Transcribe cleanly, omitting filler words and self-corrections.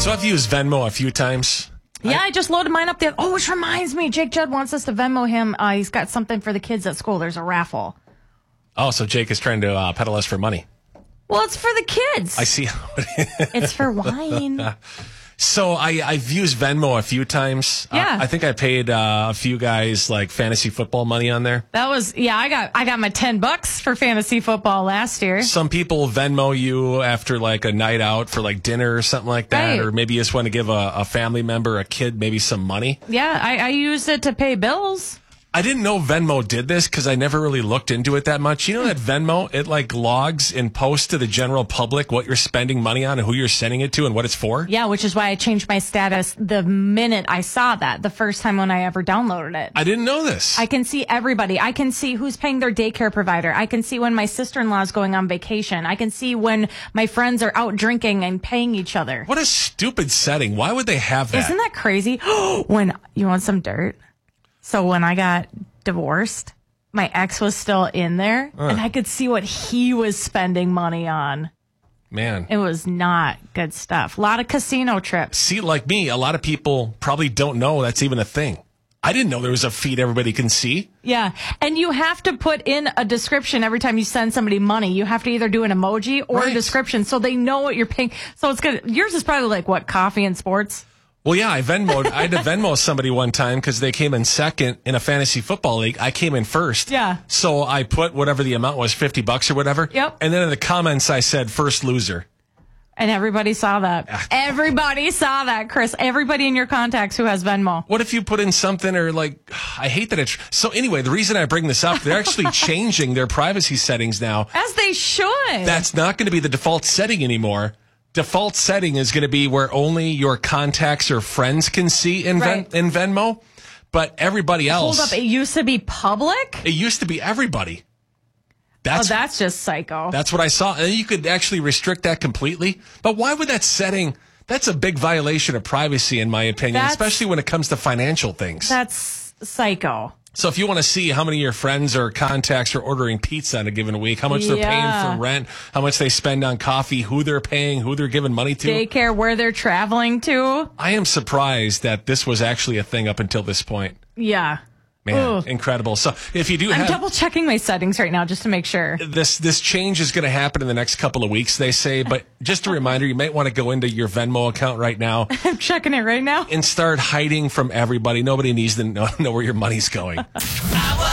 So I've used Venmo a few times. Yeah, I just loaded mine up there. Oh, which reminds me, Jake Judd wants us to Venmo him. He's got something for the kids at school. There's a raffle. Oh, so Jake is trying to peddle us for money. Well, it's for the kids. I see. It's for wine. So I've used Venmo a few times. Yeah. I think I paid a few guys like fantasy football money on there. That was, I got my $10 for fantasy football last year. Some people Venmo you after like a night out for like dinner or something like that. Right. Or maybe you just want to give a family member, a kid, maybe some money. Yeah, I used it to pay bills. I didn't know Venmo did this because I never really looked into it that much. You know that Venmo, it like logs and posts to the general public what you're spending money on and who you're sending it to and what it's for? Yeah, which is why I changed my status the minute I saw that, the first time when I ever downloaded it. I didn't know this. I can see everybody. I can see who's paying their daycare provider. I can see when my sister-in-law is going on vacation. I can see when my friends are out drinking and paying each other. What a stupid setting. Why would they have that? Isn't that crazy? When you want some dirt? So when I got divorced, my ex was still in there, and I could see what he was spending money on. Man. It was not good stuff. A lot of casino trips. See, like me, a lot of people probably don't know that's even a thing. I didn't know there was a feed everybody can see. Yeah. And you have to put in a description every time you send somebody money. You have to either do an emoji or a description so they know what you're paying. So it's good. Yours is probably like, what, coffee and sports? Well, yeah, I had to Venmo somebody one time because they came in second in a fantasy football league. I came in first. Yeah. So I put whatever the amount was, $50 or whatever. Yep. And then in the comments, I said first loser. And everybody saw that. Everybody saw that, Chris. Everybody in your contacts who has Venmo. What if you put in something or like, I hate that it's, so anyway, the reason I bring this up, they're actually changing their privacy settings now. As they should. That's not going to be the default setting anymore. Default setting is going to be where only your contacts or friends can see in in Venmo, but everybody else. Hold up, it used to be public? It used to be everybody. That's just psycho. That's what I saw. And you could actually restrict that completely. But why would that setting? That's a big violation of privacy, in my opinion, especially when it comes to financial things. That's psycho. So if you want to see how many of your friends or contacts are ordering pizza in a given week, how much they're paying for rent, how much they spend on coffee, who they're paying, who they're giving money to. Daycare, where they're traveling to. I am surprised that this was actually a thing up until this point. Yeah. Man, incredible. So if you do I'm double checking my settings right now just to make sure. This change is going to happen in the next couple of weeks, they say. But just a reminder, you might want to go into your Venmo account right now. I'm checking it right now. And start hiding from everybody. Nobody needs to know where your money's going.